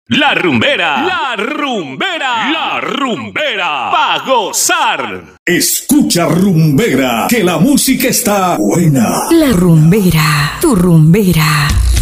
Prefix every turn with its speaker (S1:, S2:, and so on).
S1: La rumbera, la rumbera, la rumbera, pa' gozar.
S2: Escucha Rumbera, que la música está buena.
S3: La rumbera, tu rumbera.